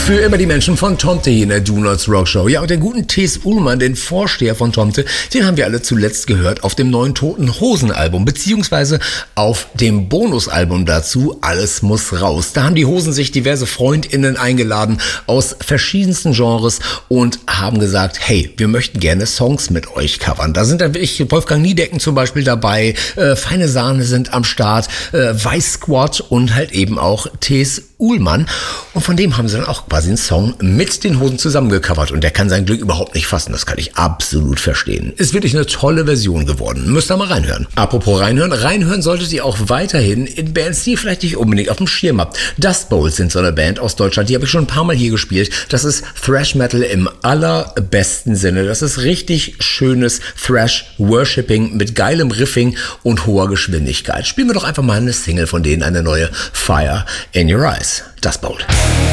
Für immer die Menschen von Tomte hier in der Do Nots Rock Show. Ja, und den guten T.S. Ullmann, den Vorsteher von Tomte, den haben wir alle zuletzt gehört auf dem neuen Toten Hosen Album, beziehungsweise auf dem Bonusalbum dazu, Alles muss raus. Da haben die Hosen sich diverse FreundInnen eingeladen aus verschiedensten Genres und haben gesagt, hey, wir möchten gerne Songs mit euch covern. Da sind dann wirklich Wolfgang Niedecken zum Beispiel dabei, Feine Sahne sind am Start, Weiß Squad und halt eben auch T.S. Ullmann. Und von dem haben sie dann auch quasi einen Song mit den Hosen zusammengecovert. Und der kann sein Glück überhaupt nicht fassen. Das kann ich absolut verstehen. Ist wirklich eine tolle Version geworden. Müsst ihr mal reinhören. Apropos reinhören. Reinhören solltet ihr auch weiterhin in Bands, die ihr vielleicht nicht unbedingt auf dem Schirm habt. Dust Bowl sind so eine Band aus Deutschland. Die habe ich schon ein paar Mal hier gespielt. Das ist Thrash Metal im allerbesten Sinne. Das ist richtig schönes Thrash-Worshipping mit geilem Riffing und hoher Geschwindigkeit. Spielen wir doch einfach mal eine Single von denen, eine neue Fire in Your Eyes. Dust Bowl.